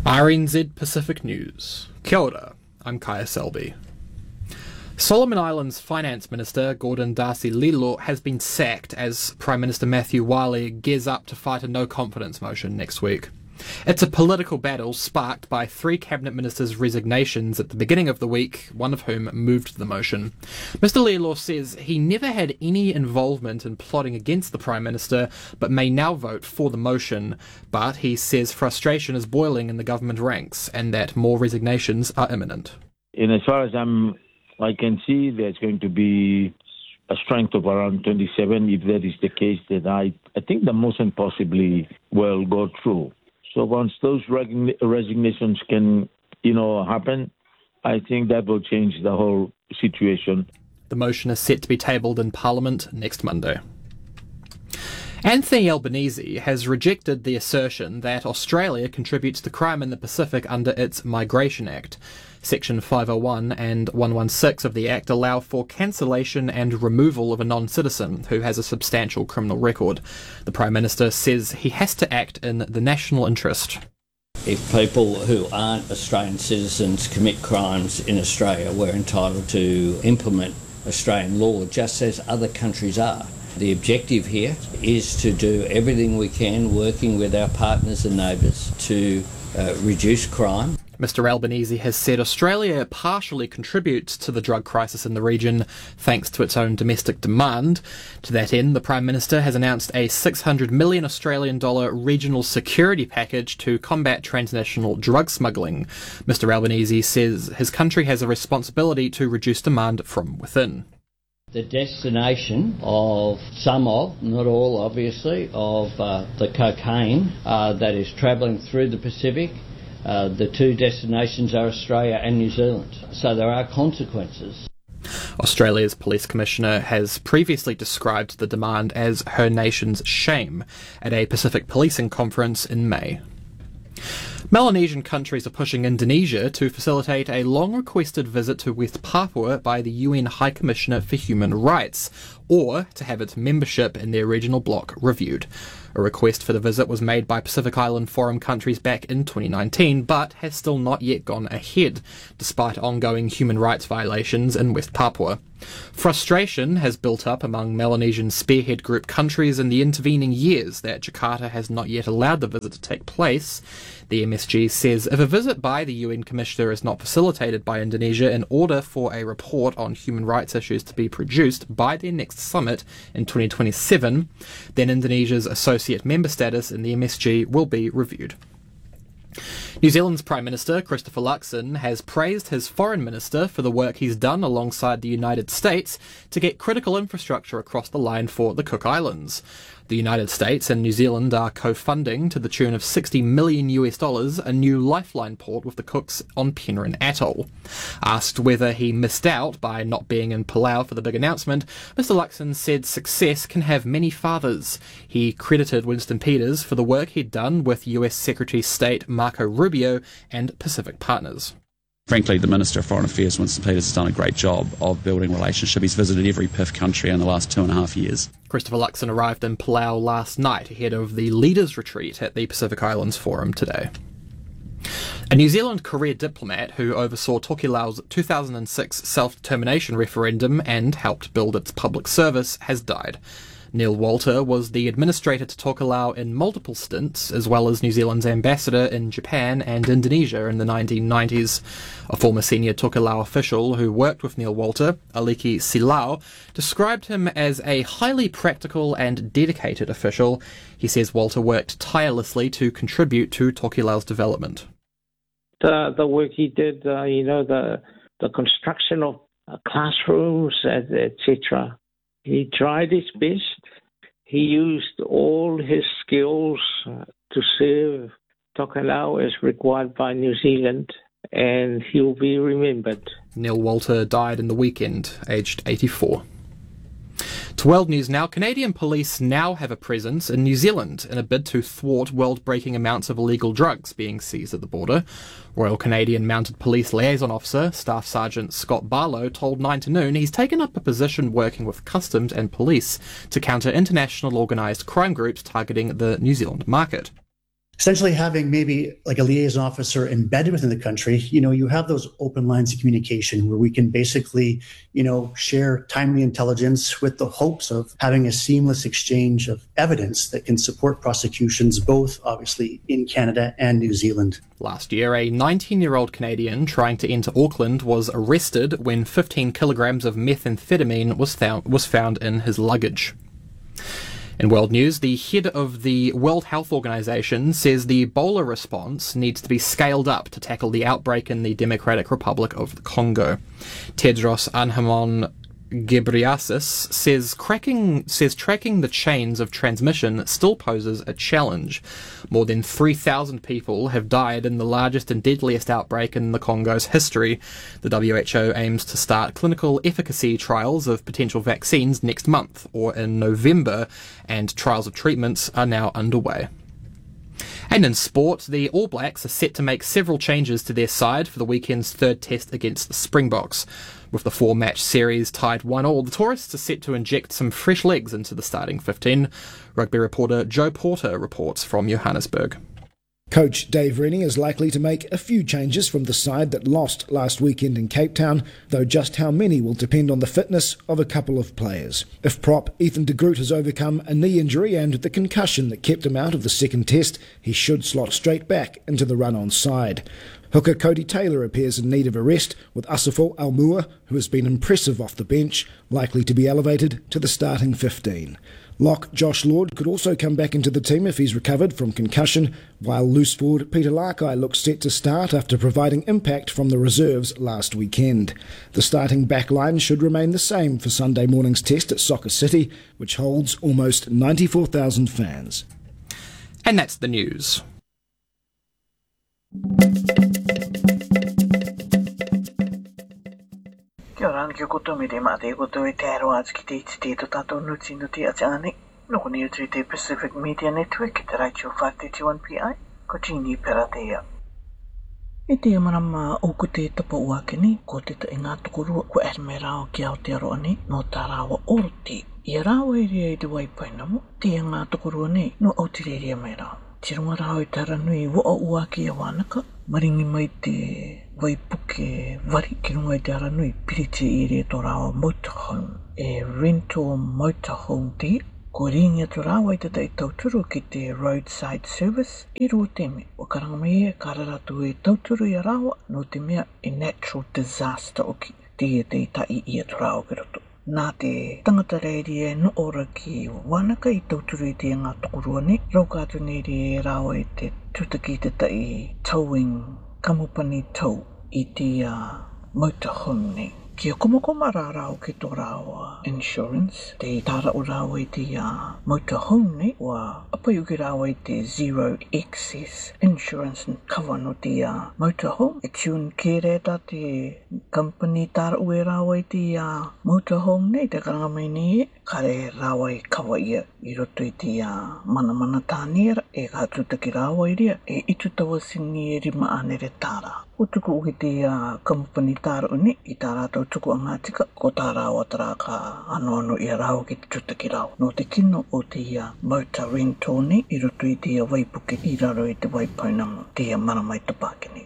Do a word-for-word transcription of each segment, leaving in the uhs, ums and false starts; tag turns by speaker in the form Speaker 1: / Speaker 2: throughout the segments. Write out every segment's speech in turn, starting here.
Speaker 1: R N Z Pacific News. Kia ora, I'm Kaya Selby. Solomon Islands Finance Minister Gordon Darcy Lilo has been sacked as Prime Minister Matthew Wiley gears up to fight a no-confidence motion next week. It's a political battle sparked by three cabinet ministers' resignations at the beginning of the week, one of whom moved the motion. Mister Lilo says he never had any involvement in plotting against the Prime Minister, but may now vote for the motion. But he says frustration is boiling in the government ranks and that more resignations are imminent.
Speaker 2: And as far as I'm, I can see, there's going to be a strength of around twenty-seven. If that is the case, then I, I think the motion possibly will go through. So once those resignations can, you know, happen, I think that will change the whole situation.
Speaker 1: The motion is set to be tabled in Parliament next Monday. Anthony Albanese has rejected the assertion that Australia contributes to crime in the Pacific under its Migration Act. Section five oh one and one sixteen of the Act allow for cancellation and removal of a non-citizen who has a substantial criminal record. The Prime Minister says he has to act in the national interest.
Speaker 3: If people who aren't Australian citizens commit crimes in Australia, we're entitled to implement Australian law just as other countries are. The objective here is to do everything we can, working with our partners and neighbours, to uh, reduce crime.
Speaker 1: Mister Albanese has said Australia partially contributes to the drug crisis in the region thanks to its own domestic demand. To that end, the Prime Minister has announced a six hundred million Australian dollar regional security package to combat transnational drug smuggling. Mister Albanese says his country has a responsibility to reduce demand from within.
Speaker 3: The destination of some of, not all obviously, of uh, the cocaine uh, that is travelling through the Pacific, uh, the two destinations are Australia and New Zealand. So there are consequences.
Speaker 1: Australia's Police Commissioner has previously described the demand as her nation's shame at a Pacific policing conference in May. Melanesian countries are pushing Indonesia to facilitate a long-requested visit to West Papua by the U N High Commissioner for Human Rights, or to have its membership in their regional bloc reviewed. A request for the visit was made by Pacific Island Forum countries back in twenty nineteen, but has still not yet gone ahead, despite ongoing human rights violations in West Papua. Frustration has built up among Melanesian spearhead group countries in the intervening years that Jakarta has not yet allowed the visit to take place. The M S G says if a visit by the U N Commissioner is not facilitated by Indonesia in order for a report on human rights issues to be produced by their next summit in twenty twenty-seven, then Indonesia's associate member status in the M S G will be reviewed. New Zealand's Prime Minister, Christopher Luxon, has praised his foreign minister for the work he's done alongside the United States to get critical infrastructure across the line for the Cook Islands. The United States and New Zealand are co-funding, to the tune of sixty million US dollars, a new lifeline port with the Cooks on Penrhyn Atoll. Asked whether he missed out by not being in Palau for the big announcement, Mister Luxon said success can have many fathers. He credited Winston Peters for the work he'd done with U S Secretary of State Marco Rubio and Pacific partners.
Speaker 4: Frankly, the Minister of Foreign Affairs, Winston Peters, has done a great job of building relationship. He's visited every P I F country in the last two and a half years.
Speaker 1: Christopher Luxon arrived in Palau last night ahead of the Leaders' Retreat at the Pacific Islands Forum today. A New Zealand career diplomat who oversaw Tokelau's two thousand six self-determination referendum and helped build its public service has died. Neil Walter was the administrator to Tokelau in multiple stints, as well as New Zealand's ambassador in Japan and Indonesia in the nineteen nineties. A former senior Tokelau official who worked with Neil Walter, Aliki Silao, described him as a highly practical and dedicated official. He says Walter worked tirelessly to contribute to Tokelau's development.
Speaker 5: The, the work he did, uh, you know, the, the construction of uh, classrooms, et cetera, he tried his best. He used all his skills uh, to serve Tokelau as required by New Zealand, and he'll be remembered.
Speaker 1: Neil Walter died in the weekend, aged eighty-four. To world news now, Canadian police now have a presence in New Zealand in a bid to thwart world-breaking amounts of illegal drugs being seized at the border. Royal Canadian Mounted Police Liaison Officer, Staff Sergeant Scott Barlow, told Nine to Noon he's taken up a position working with customs and police to counter international organised crime groups targeting the New Zealand market.
Speaker 6: essentially having maybe like a liaison officer embedded within the country, you know, you have those open lines of communication where we can basically, you know, share timely intelligence with the hopes of having a seamless exchange of evidence that can support prosecutions, both obviously in Canada and New Zealand.
Speaker 1: Last year, a nineteen-year-old Canadian trying to enter Auckland was arrested when fifteen kilograms of methamphetamine was found, was found in his luggage. In world news, the head of the World Health Organization says the Ebola response needs to be scaled up to tackle the outbreak in the Democratic Republic of the Congo. Tedros Adhanom Ghebreyesus says cracking says tracking the chains of transmission still poses a challenge. More than three thousand people have died in the largest and deadliest outbreak in the Congo's history. The W H O aims to start clinical efficacy trials of potential vaccines next month or in November, and trials of treatments are now underway. And in sport, the All Blacks are set to make several changes to their side for the weekend's third test against the Springboks. With the four-match series tied one all, the tourists are set to inject some fresh legs into the starting fifteen. Rugby reporter Joe Porter reports from Johannesburg.
Speaker 7: Coach Dave Rennie is likely to make a few changes from the side that lost last weekend in Cape Town, though just how many will depend on the fitness of a couple of players. If prop Ethan de Groot has overcome a knee injury and the concussion that kept him out of the second test, he should slot straight back into the run-on side. Hooker Cody Taylor appears in need of a rest, with Asafo Almua, who has been impressive off the bench, likely to be elevated to the starting fifteen. Lock Josh Lord could also come back into the team if he's recovered from concussion, while loose forward Peter Lakai looks set to start after providing impact from the reserves last weekend. The starting back line should remain the same for Sunday morning's test at Soccer City, which holds almost ninety-four thousand fans.
Speaker 1: And that's the news.
Speaker 8: Kia ora, ki koto me te mate koto e te aroaz ki te iti te to tato nuti nuti a te ane. Noko ni utri te Pacific Media Network ki te Raicho five thirty-one P I, ko tini pera te ia. E te marama o ko te tapa uake ni, ko te ta inga tukurua ko er me rao ki au te aroa ni, no tā rawa oroti. I rao e rea i te waipainamo, te inga tukurua ni, no au te rea me rao. Te runga rao i taranui wa o uake a wānaka, maringi mai te waipuke wari ki runga i te aranui pirite i re to rawa motorhome, e rental motorhome te, ko ringa to rawa i te tai tauturu ki te roadside service, i rua teme, o karanga mai e kararatu e tauturu i a rawa, no te mea e natural disaster oki, te e te tai i a to rawa ki roto. Nā te tangata reiri e no ora ki wānaka i tauturu i te ngā tokorua ne, rau kātu neri e rawa i te tutaki te tai towing, kamupani tow i te uh, motorhome ne. Kia komokoma rā rao ki tō rawa insurance, te tāra o rawa i te uh, motorhome ne, wa apai uki rawa i te zero excess insurance and cover no te uh, motorhome. E tune ke reta te company tāra ue rawa i te uh, motorhome ne, te karanga mai ne, kare rawa i kawa ia i roto i te uh, mana mana tānera, e ka tutaki rawa i rea, e itu tawa sini e rima ane re tāra. O tuku uki te uh, company tāra une, i tāra tau tuku anga tika, ko tā rawa tara ka ano ano i a rao ki te tutaki rao. No te kino o te uh, motor rental ne, i roto i te uh, waipuke i raro i te waipaunanga, te uh, maramai tapākene.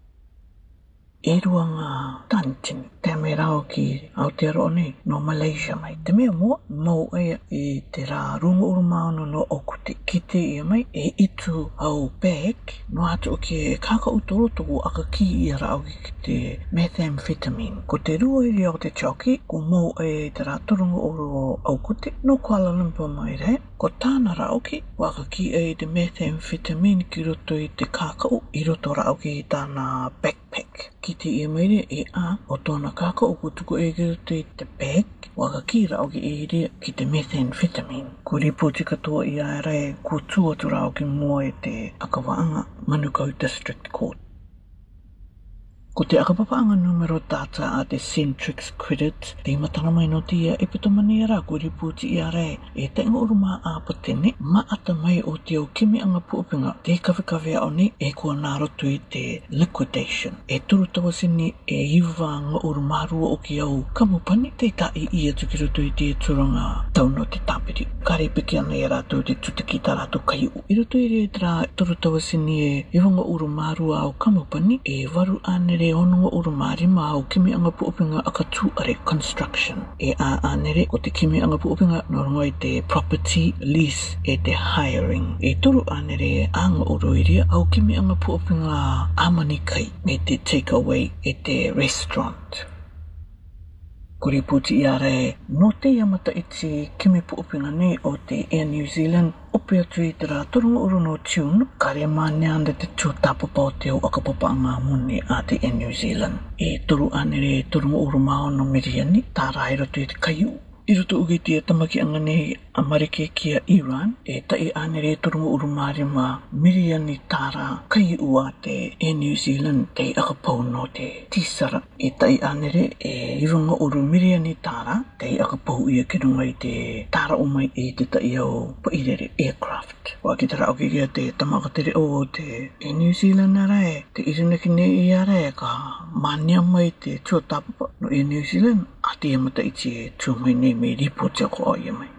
Speaker 8: E rua ngā tāntini, te me rao ki Aotearoa nei, no Malaysia mai. Te mea mua, mau ea i te rā runga uru maono no Okuti. Ki te ia mai, e itu au bag, no atu o ke kaka utoro toku aka ki i a rao ki te methamphetamine. Ko te rua iri o te choki, ko mau ea i te rā turunga uru o Okuti, no Kuala Lumpur mai re. Ko tāna rao ki, waka ki ea i te methamphetamine ki roto i te kakao, i roto rao ki i tāna backpack. Ki te ia meire e a o tōna kaka o kutuku e kiroto i te bag, waka ki rao ki e rea ki te methamphetamine. Ko ripoti katoa i a rai ko tuatu rao ki mua e te Akawaanga Manukau District Court. Ko te akapapaanga numero tata a te Centrix Credit, te matana mai no tia e pito maniera ko riputi i are, e te inga uruma a patene, ma ata mai o te o kimi anga puupinga, te kawekawe au ni e kua narotu i te liquidation. E turu tawasini e iwa nga urumarua o ki au kamupani, te tai ia tukirutu i te turanga tauno te tapiri. Kare piki ana i rātou te tutaki tā rātou kai u. I rutu i re tra turu tawasini e iwa nga urumarua au kamupani, e waru ane re hononga urumari ma au kimi anga puupinga akatu are construction. E a anere ko te kimi anga puupinga norongo i te property lease e te hiring. E toru anere anga uruiria au kimi anga puupinga amani kai e te takeaway e te restaurant. Kuri puti i are, no te yamata iti kimi puupinga nei o te Air New Zealand ope atu i te rā turunga uru no tune, kare māneanda te tūtapapa o te o akapapa ngā mune a te Air New Zealand. E toru anere turunga uru mao no miriani, tā rāira tu i te kaiu. I roto uge tia tamaki anga nei Amarike kia Iran, e tai anere turunga uru maari ma miriani tāra kai ua te e New Zealand te akapau no te tisara. E tai anere e irunga uru miriani tāra te akapau ia kirunga i te tāra o mai e te tai au pairere aircraft. Wa ki tara auke kia te tamakatere o te e New Zealand arai, te irinaki nei i arai ka mania mai te tuatapapa no e New Zealand, a te amata i te tūmai nei me ripoti ako o ia mai.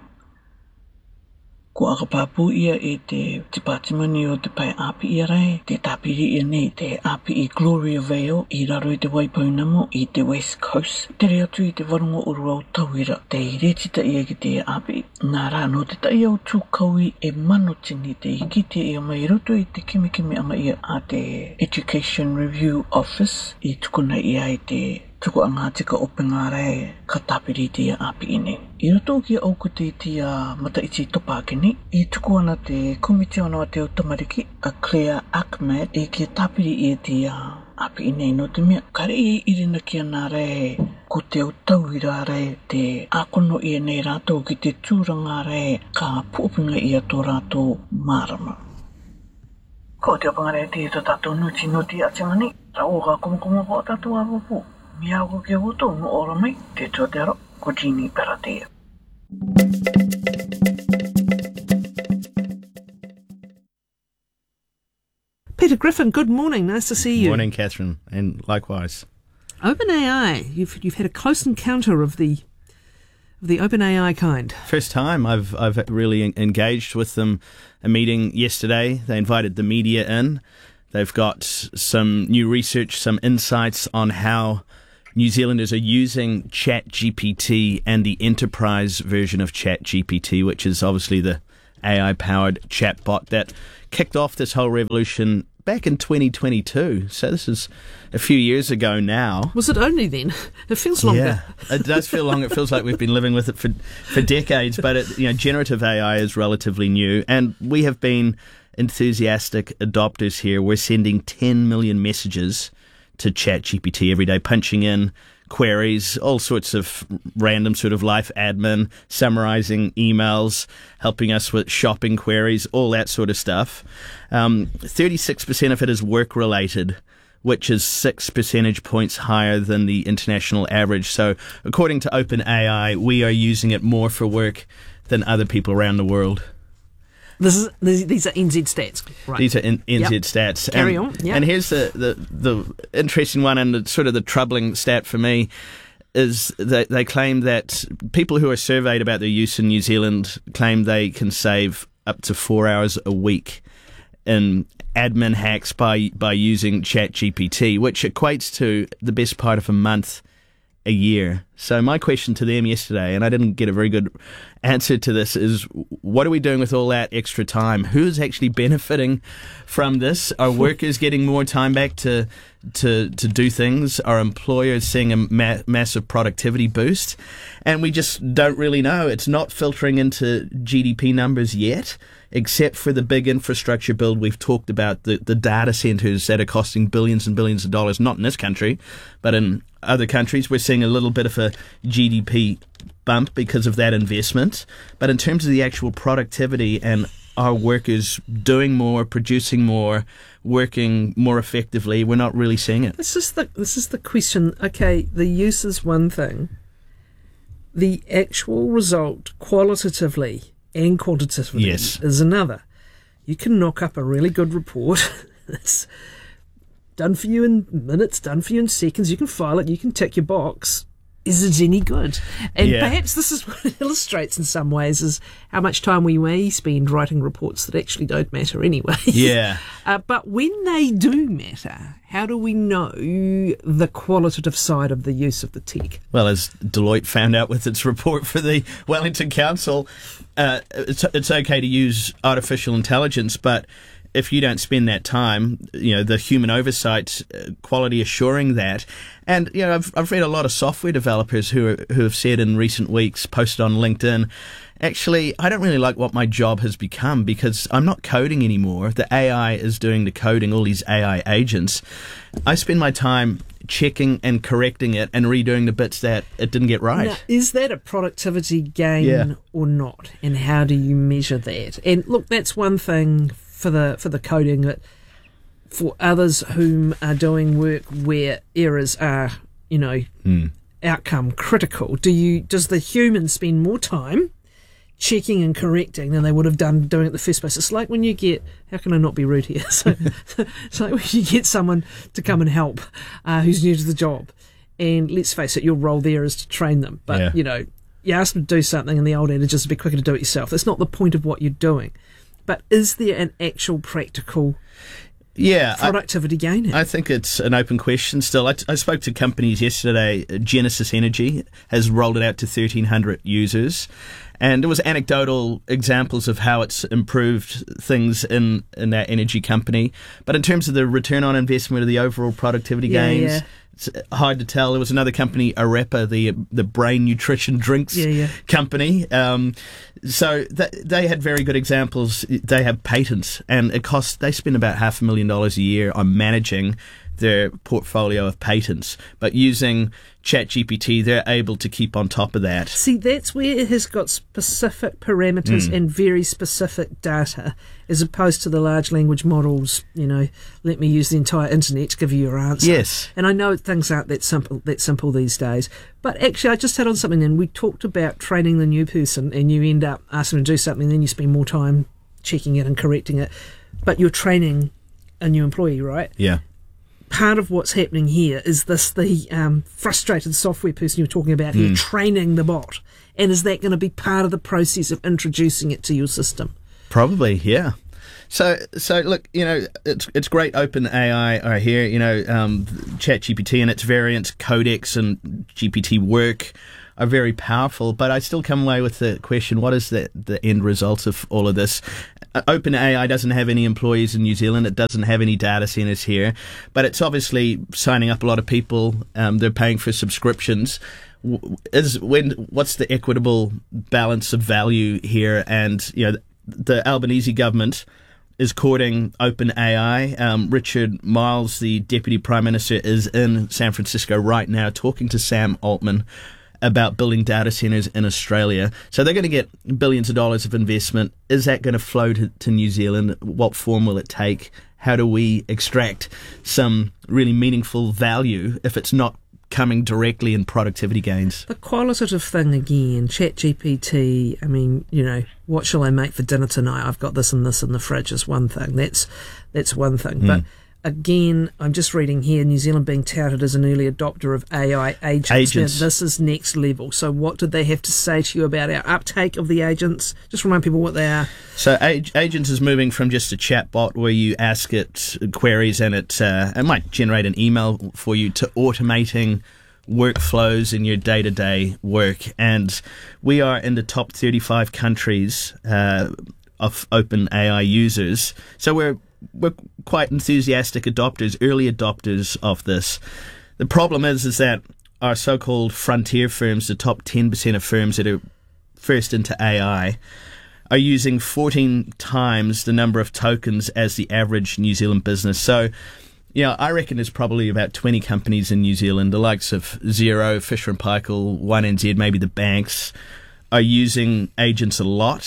Speaker 8: Ko akapapu ia e te te patimani o te pai api i arai, te tapiri ia nei te api i Gloria Vale i raro i te Waipaunamo i te West Coast. Tere atu i te warunga uru au tauira, te iretita ia ki te api. Nā rā no te tai au tūkaui e manotini te ikite ia mai roto i te kimikimi anga ia a te Education Review Office i tukuna ia i te tuku anga tika openga rei ka tapiri tia api ine. I roto ki au ko te tia mata iti topakini, i tuku ana te komite ana te o tamariki, a Claire Ahmed, e ki tapiri i tia api ine no te mea. Kare i irina ki ana rei ko te o tauira rei te akono i nei rātou ki te tūranga rei ka puopinga i ato rātou marama. Ko te opanga rei te to tātou nuti nuti atangani, ra o ka kumakumo ko tātou awapu. Mia ko ke woto no ora mai te tōtero ko Jeannie Peratea.
Speaker 9: Peter Griffin, good morning. Nice to see you.
Speaker 10: Morning, Catherine, and likewise.
Speaker 9: OpenAI, you've you've had a close encounter of the of the OpenAI kind.
Speaker 10: First time I've I've really engaged with them. A meeting yesterday. They invited the media in. They've got some new research, some insights on how New Zealanders are using ChatGPT and the enterprise version of ChatGPT, which is obviously the A I-powered chatbot that kicked off this whole revolution back in twenty twenty-two. So this is a few years ago now.
Speaker 9: Was it only then? It feels longer.
Speaker 10: Yeah, it does feel long. It feels like we've been living with it for, for decades, but it, you know, generative A I is relatively new, and we have been enthusiastic adopters here. We're sending ten million messages to ChatGPT every day, punching in queries, all sorts of random sort of life admin, summarizing emails, helping us with shopping queries, all that sort of stuff. Um, thirty-six percent of it is work-related, which is six percentage points higher than the international average. So according to OpenAI, we are using it more for work than other people around the world.
Speaker 9: This is these, these are N Z stats, right?
Speaker 10: These are N- N Z
Speaker 9: yep.
Speaker 10: stats.
Speaker 9: Carry
Speaker 10: and,
Speaker 9: on. Yep.
Speaker 10: And here's the, the the interesting one, and the, sort of the troubling stat for me is that they claim that people who are surveyed about their use in New Zealand claim they can save up to four hours a week in admin hacks by by using ChatGPT, which equates to the best part of a month a year. So my question to them yesterday, and I didn't get a very good answer to this, is what are we doing with all that extra time? Who's actually benefiting from this? Are workers getting more time back to to to do things? Are employers seeing a ma- massive productivity boost? And we just don't really know. It's not filtering into G D P numbers yet, except for the big infrastructure build we've talked about, the, the data centers that are costing billions and billions of dollars, not in this country, but in other countries. We're seeing a little bit of a G D P bump because of that investment. But in terms of the actual productivity and our workers doing more, producing more, working more effectively, we're not really seeing it.
Speaker 9: This is the this is the question. Okay, the use is one thing. The actual result, qualitatively and quantitatively,
Speaker 10: yes.
Speaker 9: is another. You can knock up a really good report. It's done for you in minutes, done for you in seconds. You can file it, you can tick your box. Is it any good? And
Speaker 10: yeah.
Speaker 9: perhaps this is what it illustrates in some ways, is how much time we may spend writing reports that actually don't matter anyway.
Speaker 10: Yeah.
Speaker 9: uh, but when they do matter, how do we know the qualitative side of the use of the tech?
Speaker 10: Well, as Deloitte found out with its report for the Wellington Council, uh, it's, it's okay to use artificial intelligence, but if you don't spend that time, you know, the human oversight, uh, quality assuring that. And, you know, I've, I've read a lot of software developers who are, who have said in recent weeks, posted on LinkedIn, actually, I don't really like what my job has become because I'm not coding anymore. The A I is doing the coding, all these A I agents. I spend my time checking and correcting it and redoing the bits that it didn't get right.
Speaker 9: Now, is that a productivity gain
Speaker 10: yeah.
Speaker 9: or not? And how do you measure that? And look, that's one thing for the for the coding, that for others whom are doing work where errors are, you know,
Speaker 10: mm.
Speaker 9: outcome critical, do you does the human spend more time checking and correcting than they would have done doing it in the first place? It's like when you get, how can I not be rude here? So, it's like when you get someone to come and help uh, who's new to the job, and let's face it, your role there is to train them, but
Speaker 10: yeah.
Speaker 9: you know, you ask them to do something and the old adage is to be quicker to do it yourself. That's not the point of what you're doing. But is there an actual practical
Speaker 10: yeah,
Speaker 9: productivity
Speaker 10: I,
Speaker 9: gain here?
Speaker 10: I think it's an open question still. I, I spoke to companies yesterday. Genesis Energy has rolled it out to thirteen hundred users. And there was anecdotal examples of how it's improved things in, in that energy company. But in terms of the return on investment of the overall productivity
Speaker 9: yeah,
Speaker 10: gains,
Speaker 9: yeah.
Speaker 10: it's hard to tell. There was another company, Arepa, the the brain nutrition drinks
Speaker 9: yeah, yeah.
Speaker 10: company. Um, so th- they had very good examples. They have patents, and it costs. They spend about half a million dollars a year on managing their portfolio of patents. But using ChatGPT, they're able to keep on top of that.
Speaker 9: See, that's where it has got specific parameters
Speaker 10: Mm.
Speaker 9: and very specific data, as opposed to the large language models, you know, let me use the entire internet to give you your answer.
Speaker 10: Yes.
Speaker 9: And I know things aren't that simple that simple these days. But actually, I just had on something, and we talked about training the new person, and you end up asking them to do something, and then you spend more time checking it and correcting it. But you're training a new employee, right?
Speaker 10: Yeah.
Speaker 9: Part of what's happening here is this, the um, frustrated software person you were talking about here,
Speaker 10: Mm.
Speaker 9: training the bot. And is that going to be part of the process of introducing it to your system?
Speaker 10: Probably, yeah. So, so look, you know, it's it's great. Open A I are here. You know, um, ChatGPT and its variants, Codex and G P T Work, are very powerful. But I still come away with the question: what is the the end result of all of this? Uh, Open A I doesn't have any employees in New Zealand. It doesn't have any data centers here, but it's obviously signing up a lot of people. Um, they're paying for subscriptions. Is when what's the equitable balance of value here? And you know, the Albanese government is courting Open A I. Um, Richard Miles, the Deputy Prime Minister, is in San Francisco right now talking to Sam Altman about building data centers in Australia. So they're going to get billions of dollars of investment. Is that going to flow to, to New Zealand? What form will it take? How do we extract some really meaningful value if it's not coming directly in productivity gains?
Speaker 9: The qualitative thing again, ChatGPT, I mean, you know, what shall I make for dinner tonight? I've got this and this in the fridge is one thing. That's that's one thing. Mm. But again, I'm just reading here, New Zealand being touted as an early adopter of A I agents.
Speaker 10: Agents.
Speaker 9: Now, this is next level. So what did they have to say to you about our uptake of the agents? Just remind people what they are.
Speaker 10: So ag- Agents is moving from just a chat bot where you ask it queries and it, uh, it might generate an email for you to automating workflows in your day-to-day work. And we are in the top thirty-five countries uh, of Open A I users. So we're we're quite enthusiastic adopters, early adopters of this. The problem is, is that our so-called frontier firms, the top ten percent of firms that are first into A I, are using fourteen times the number of tokens as the average New Zealand business. So, you know, I reckon there's probably about twenty companies in New Zealand, the likes of Xero, Fisher and Paykel, one N Z, maybe the banks, are using agents a lot.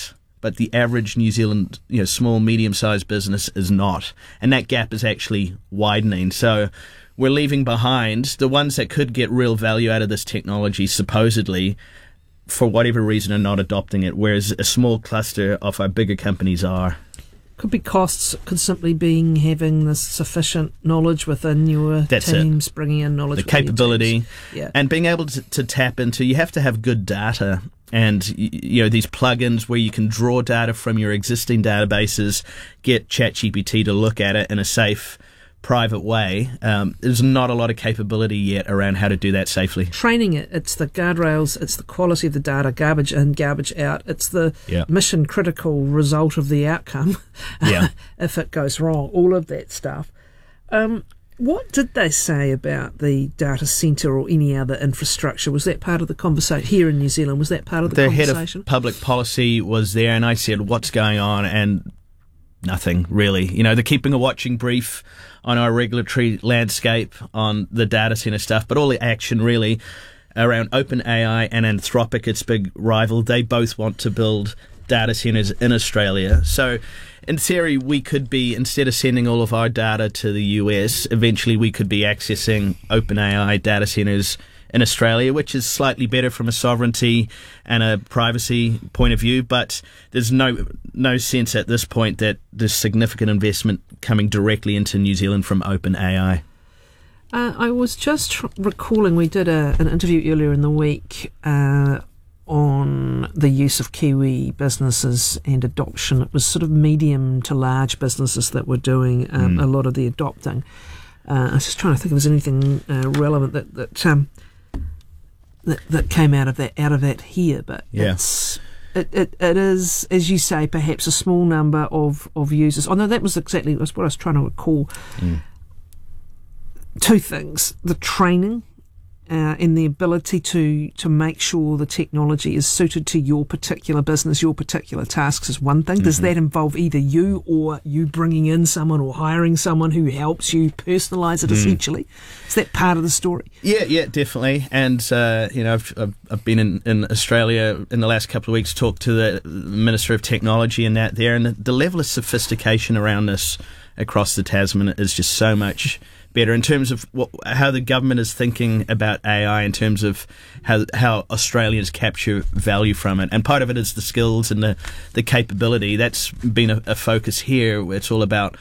Speaker 10: but the average New Zealand, you know, small, medium-sized business is not. And that gap is actually widening. So we're leaving behind the ones that could get real value out of this technology, supposedly, for whatever reason, are not adopting it, whereas a small cluster of our bigger companies are.
Speaker 9: Could be costs, could simply be having the sufficient knowledge within your
Speaker 10: That's
Speaker 9: teams,
Speaker 10: it.
Speaker 9: bringing in knowledge.
Speaker 10: The capability,
Speaker 9: yeah.
Speaker 10: and being able to, to tap into, you have to have good data. And, you know, these plugins where you can draw data from your existing databases, get ChatGPT to look at it in a safe, private way. Um, there's not a lot of capability yet around how to do that safely.
Speaker 9: Training it, it's the guardrails, it's the quality of the data, garbage in, garbage out. It's the
Speaker 10: yeah.
Speaker 9: mission critical result of the outcome
Speaker 10: yeah.
Speaker 9: if it goes wrong, all of that stuff. Um, what did they say about the data centre or any other infrastructure? Was that part of the conversation here in New Zealand? Was that part of the,
Speaker 10: the
Speaker 9: conversation?
Speaker 10: The head of public policy was there, and I said, what's going on? And nothing, really. You know, they're keeping a watching brief on our regulatory landscape, on the data centre stuff, but all the action, really, around OpenAI and Anthropic, its big rival, they both want to build data centres in Australia. So in theory, we could be, instead of sending all of our data to the U S, eventually we could be accessing OpenAI data centres in Australia, which is slightly better from a sovereignty and a privacy point of view, but there's no no sense at this point that there's significant investment coming directly into New Zealand from OpenAI.
Speaker 9: Uh, I was just tr- recalling we did a, an interview earlier in the week uh, on the use of Kiwi businesses and adoption. It was sort of medium to large businesses that were doing um, mm. a lot of the adopting. Uh, I was just trying to think if there's anything uh, relevant that that, um, that that came out of that out of that here, but
Speaker 10: yeah.
Speaker 9: it's it, it it is, as you say, perhaps a small number of, of users. Oh no, that was exactly what I was trying to recall. Mm. Two things: the training. Uh, and the ability to, to make sure the technology is suited to your particular business, your particular tasks is one thing. Mm-hmm. Does that involve either you or you bringing in someone or hiring someone who helps you personalise it, mm. essentially? Is that part of the story?
Speaker 10: Yeah, yeah, definitely. And, uh, you know, I've, I've, I've been in, in Australia in the last couple of weeks, talked to the Minister of Technology and that there, and the, the level of sophistication around this across the Tasman is just so much better in terms of what, how the government is thinking about A I, in terms of how how Australians capture value from it. And part of it is the skills and the, the capability. That's been a, a focus here. It's all about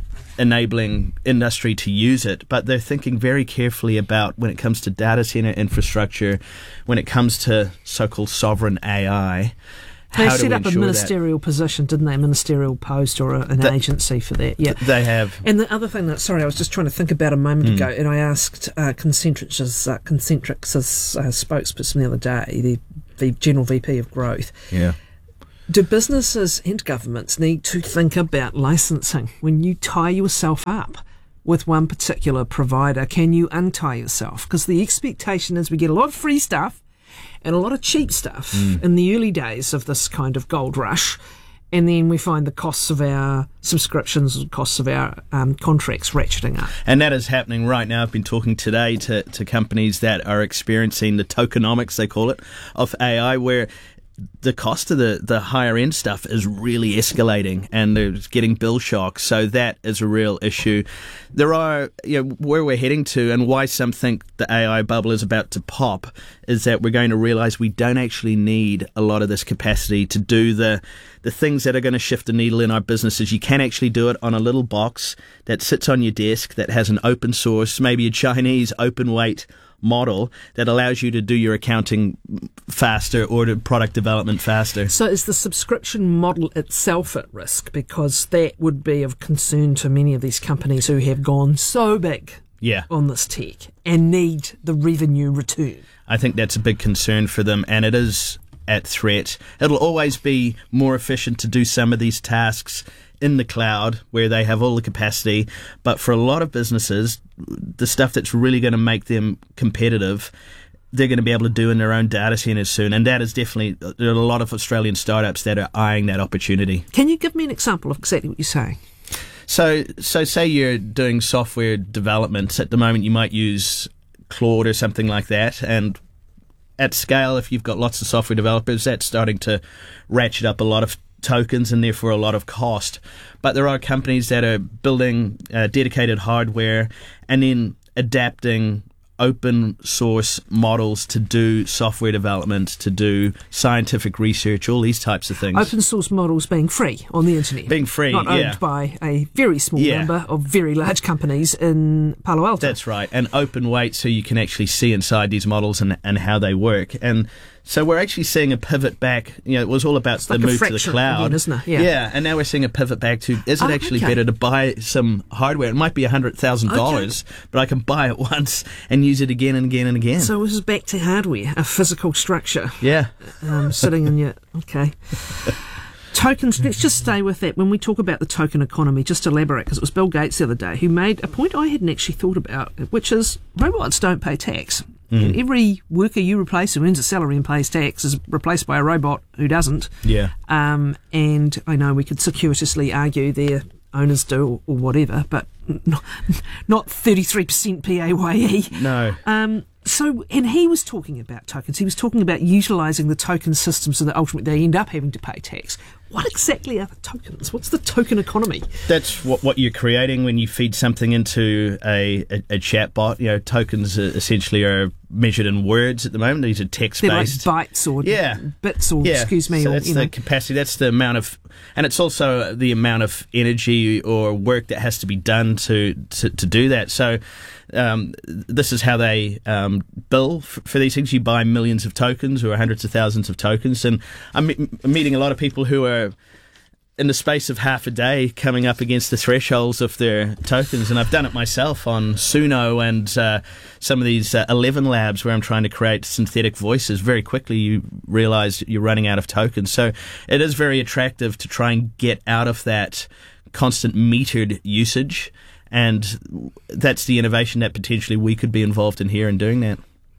Speaker 10: enabling industry to use it, but they're thinking very carefully about when it comes to data center infrastructure, when it comes to so-called sovereign A I.
Speaker 9: They set up a ministerial that? position, didn't they? A ministerial post or a, an the, agency for that. Yeah,
Speaker 10: they have.
Speaker 9: And the other thing that, sorry, I was just trying to think about a moment mm. ago, and I asked uh, Concentrix's, uh, Concentrix's uh, spokesperson the other day, the, the General V P of Growth.
Speaker 10: Yeah.
Speaker 9: Do businesses and governments need to think about licensing when you tie yourself up with one particular provider? Can you untie yourself? Because the expectation is we get a lot of free stuff and a lot of cheap stuff mm. in the early days of this kind of gold rush, and then we find the costs of our subscriptions and costs of our um, contracts ratcheting up.
Speaker 10: And that is happening right now. I've been talking today to, to companies that are experiencing the tokenomics, they call it, of A I, where the cost of the, the higher end stuff is really escalating and they're getting bill shock. So that is a real issue. There are, you know, where we're heading to and why some think the A I bubble is about to pop is that we're going to realize we don't actually need a lot of this capacity to do the, the things that are going to shift the needle in our businesses. You can actually do it on a little box that sits on your desk that has an open source, maybe a Chinese open weight model that allows you to do your accounting faster or to product development faster.
Speaker 9: So is the subscription model itself at risk? Because that would be of concern to many of these companies who have gone so big
Speaker 10: yeah.
Speaker 9: on this tech and need the revenue return.
Speaker 10: I think that's a big concern for them, and it is at threat. It'll always be more efficient to do some of these tasks in the cloud where they have all the capacity, but for a lot of businesses, the stuff that's really going to make them competitive, they're going to be able to do in their own data centers soon, and that is definitely, there are a lot of Australian startups that are eyeing that opportunity.
Speaker 9: Can you give me an example of exactly what you're saying?
Speaker 10: So, so say you're doing software development. At the moment, you might use Claude or something like that, and at scale, if you've got lots of software developers, that's starting to ratchet up a lot of tokens and therefore a lot of cost. But there are companies that are building uh, dedicated hardware and then adapting open source models to do software development, to do scientific research, all these types of things.
Speaker 9: Open source models being free on the internet.
Speaker 10: Being free,
Speaker 9: Not owned
Speaker 10: yeah.
Speaker 9: by a very small
Speaker 10: Yeah.
Speaker 9: number of very large companies in Palo Alto.
Speaker 10: That's right. And open weight so you can actually see inside these models and, and how they work. And so we're actually seeing a pivot back. You know, it was all about
Speaker 9: It's
Speaker 10: the
Speaker 9: like a
Speaker 10: move to the
Speaker 9: fraction
Speaker 10: cloud.
Speaker 9: again, isn't it? Yeah.
Speaker 10: yeah. And now we're seeing a pivot back to, is it
Speaker 9: Oh,
Speaker 10: actually
Speaker 9: okay.
Speaker 10: better to buy some hardware? It might be one hundred thousand dollars, but I can buy it once and use it again and again and again.
Speaker 9: So this is back to hardware, a physical structure.
Speaker 10: yeah.
Speaker 9: um, sitting in your... Okay. Tokens, let's just stay with that. When we talk about the token economy, just elaborate, because it was Bill Gates the other day who made a point I hadn't actually thought about, which is robots don't pay tax.
Speaker 10: Mm.
Speaker 9: And every worker you replace who earns a salary and pays tax is replaced by a robot who doesn't.
Speaker 10: Yeah.
Speaker 9: Um, and I know we could circuitously argue their owners do or, or whatever, but not, not thirty-three percent P A Y E.
Speaker 10: No.
Speaker 9: Um, so, and he was talking about tokens. He was talking about utilising the token system so that ultimately they end up having to pay tax. What exactly are the tokens? What's the token economy?
Speaker 10: That's what, what you're creating when you feed something into a, a, a chat bot. You know, tokens are essentially are measured in words at the moment. These are
Speaker 9: They're like
Speaker 10: text-based.
Speaker 9: bytes or
Speaker 10: Yeah.
Speaker 9: bits or,
Speaker 10: Yeah,
Speaker 9: excuse me,
Speaker 10: so
Speaker 9: or,
Speaker 10: that's
Speaker 9: you
Speaker 10: the
Speaker 9: know.
Speaker 10: capacity. That's the amount of, and it's also the amount of energy or work that has to be done to to, to do that. So, um, this is how they um, bill for, for these things. You buy millions of tokens or hundreds of thousands of tokens, and I'm, I'm meeting a lot of people who are, in the space of half a day, coming up against the thresholds of their tokens. And I've done it myself on Suno and uh, some of these uh, Eleven labs where I'm trying to create synthetic voices. Very quickly you realise you're running out of tokens. So it is very attractive to try and get out of that constant metered usage. And that's the innovation that potentially we could be involved in here in doing that.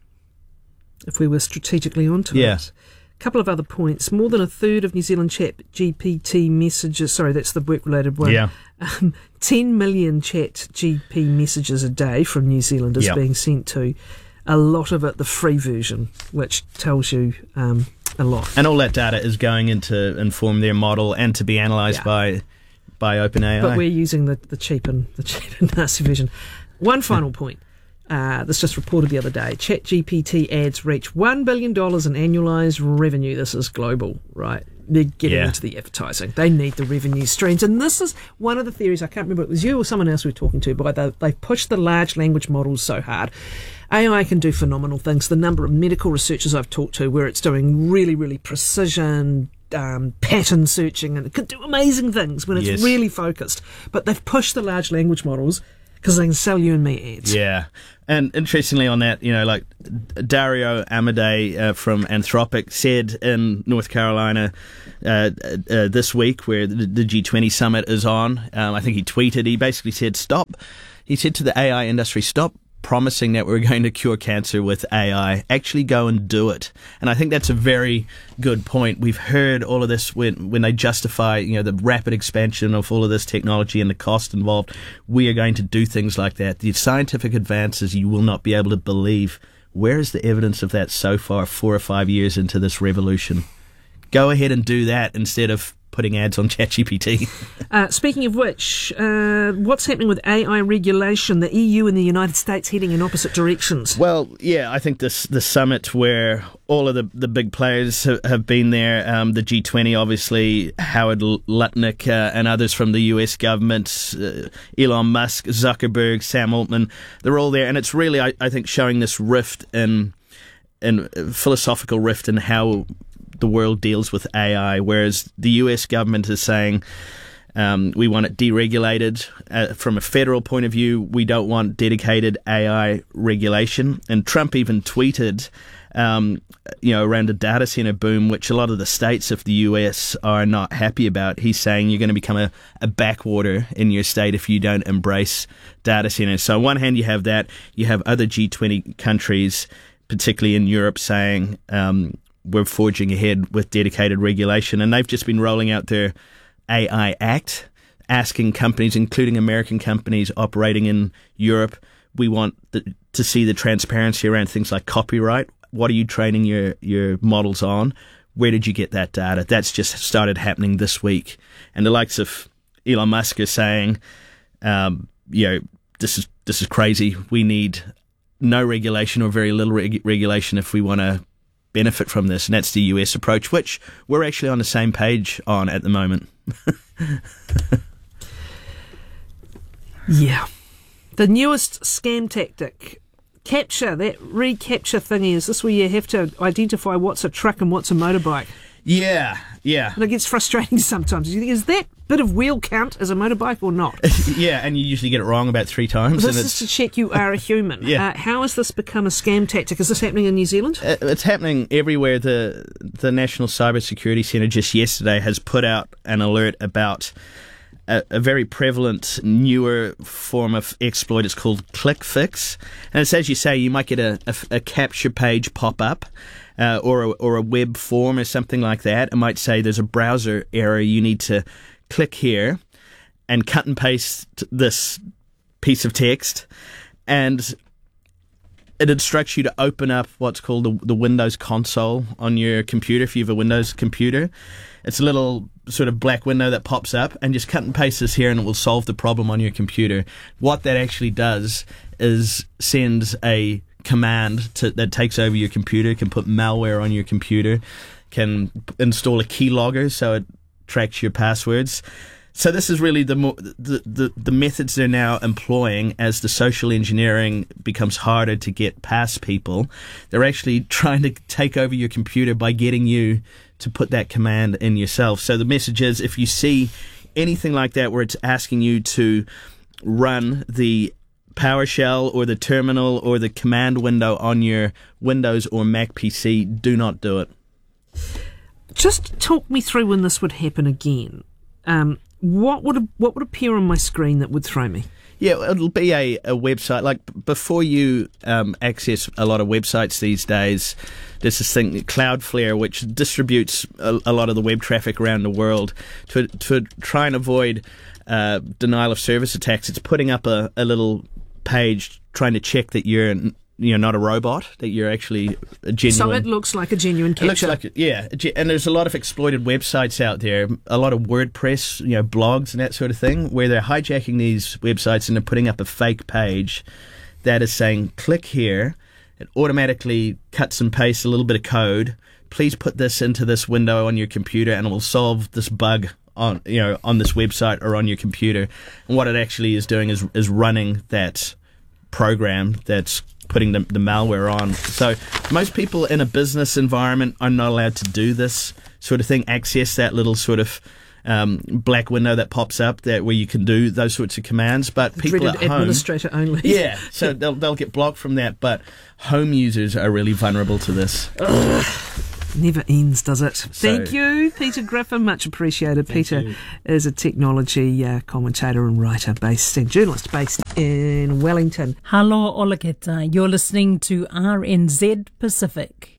Speaker 9: If we were strategically onto
Speaker 10: Yeah.
Speaker 9: it. A couple of other points. More than a third of New Zealand Chat G P T messages, sorry, that's the work-related one.
Speaker 10: Yeah.
Speaker 9: Um, ten million Chat G P messages a day from New Zealand is
Speaker 10: Yeah.
Speaker 9: being sent to. A lot of it, the free version, which tells you um, a lot.
Speaker 10: And all that data is going in to inform their model and to be analysed
Speaker 9: Yeah.
Speaker 10: by by OpenAI.
Speaker 9: But we're using the, the cheap and the cheap and nasty version. One final point. Uh, this just reported the other day. ChatGPT ads reach one billion dollars in annualised revenue. This is global, right? They're getting
Speaker 10: Yeah.
Speaker 9: into the advertising. They need the revenue streams. And this is one of the theories, I can't remember, it was you or someone else we were talking to, but they, they've pushed the large language models so hard. A I can do phenomenal things. The number of medical researchers I've talked to where it's doing really, really precision um, pattern searching, and it can do amazing things when it's
Speaker 10: Yes.
Speaker 9: really focused. But they've pushed the large language models because they can sell you and me ads.
Speaker 10: Yeah. And interestingly on that, you know, like Dario Amodei uh, from Anthropic said in North Carolina uh, uh, this week where the, the G twenty summit is on, um, I think he tweeted, he basically said, stop. He said to the A I industry, stop promising that we're going to cure cancer with A I. Actually go and do it. And I think that's a very good point. We've heard all of this when when they justify, you know, the rapid expansion of all of this technology and the cost involved. We are going to do things like that. The scientific advances you will not be able to believe. Where is the evidence of that so far, four or five years into this revolution? Go ahead and do that instead of putting ads on ChatGPT.
Speaker 9: Uh, speaking of which, uh, what's happening with A I regulation? The E U and the United States heading in opposite directions.
Speaker 10: Well, yeah, I think this the summit where all of the, the big players have, have been there, um, the G twenty, obviously, Howard Lutnick uh, and others from the U S government, uh, Elon Musk, Zuckerberg, Sam Altman, they're all there. And it's really, I, I think, showing this rift in, in uh, philosophical rift in how the world deals with A I, whereas the U S government is saying um, we want it deregulated. Uh, from a federal point of view, we don't want dedicated A I regulation. And Trump even tweeted, um, you know, around a data center boom, which a lot of the states of the U S are not happy about. He's saying you're going to become a, a backwater in your state if you don't embrace data centers. So on one hand, you have that. You have other G twenty countries, particularly in Europe, saying um, we're forging ahead with dedicated regulation, and they've just been rolling out their A I Act, asking companies, including American companies operating in Europe, we want the, to see the transparency around things like copyright. What are you training your, your models on? where did you get that data? That's just started happening this week. And the likes of Elon Musk is saying, um, you know, this is this is crazy. We need no regulation or very little reg- regulation if we want to benefit from this. And that's the U S approach, which we're actually on the same page on at the moment.
Speaker 9: Yeah. The newest scam tactic, capture, that recapture thingy, is this where you have to identify what's a truck and what's a motorbike?
Speaker 10: Yeah, yeah.
Speaker 9: And it gets frustrating sometimes. You think, is that bit of wheel count as a motorbike or not?
Speaker 10: Yeah, and you usually get it wrong about three times.
Speaker 9: This
Speaker 10: and
Speaker 9: is
Speaker 10: it's,
Speaker 9: to check you are a human.
Speaker 10: Yeah.
Speaker 9: Uh, how has this become a scam tactic? Is this happening in New Zealand?
Speaker 10: Uh, it's happening everywhere. The the National Cybersecurity Centre just yesterday has put out an alert about a, a very prevalent newer form of exploit. It's called ClickFix. And it's as you say, you might get a, a, a capture page pop up. Uh, or a, or a web form or something like that. It might say there's a browser error. You need to click here and cut and paste this piece of text, and it instructs you to open up what's called the, the Windows console on your computer. If you have a Windows computer, it's a little sort of black window that pops up, and just cut and paste this here and it will solve the problem on your computer. What that actually does is sends a command to, that takes over your computer, can put malware on your computer, can install a keylogger so it tracks your passwords. So this is really the, more, the, the, the methods they're now employing as the social engineering becomes harder to get past people. They're actually trying to take over your computer by getting you to put that command in yourself. So the message is, if you see anything like that where it's asking you to run the PowerShell or the terminal or the command window on your Windows or Mac P C, do not do it.
Speaker 9: Just talk me through when this would happen again. Um, what would what would appear on my screen that would throw me?
Speaker 10: Yeah, it'll be a, a website. Like, before you um, access a lot of websites these days, there's this thing, Cloudflare, which distributes a, a lot of the web traffic around the world. To, to try and avoid uh, denial of service attacks, it's putting up a, a little page trying to check that you're you're not a robot, that you're actually a genuine.
Speaker 9: So it looks like a genuine capture.
Speaker 10: It looks like, yeah, and there's a lot of exploited websites out there, a lot of WordPress, you know, blogs and that sort of thing, where they're hijacking these websites and they're putting up a fake page that is saying, click here. It automatically cuts and pastes a little bit of code. Please put this into this window on your computer and it will solve this bug on, you know, on this website or on your computer. And what it actually is doing is is running that program that's putting the, the malware on. So most people in a business environment are not allowed to do this sort of thing, access that little sort of um, black window that pops up that where you can do those sorts of commands. But people
Speaker 9: Dreaded
Speaker 10: at home,
Speaker 9: administrator only.
Speaker 10: Yeah, so they'll they'll get blocked from that. But home users are really vulnerable to this.
Speaker 9: Ugh. Never ends, does it?
Speaker 10: So,
Speaker 9: Thank you, Peter Griffin. Much appreciated. Peter
Speaker 10: you.
Speaker 9: is a technology uh, commentator and writer based and journalist based in Wellington.
Speaker 11: Hello, Olaketa. You're listening to R N Z Pacific.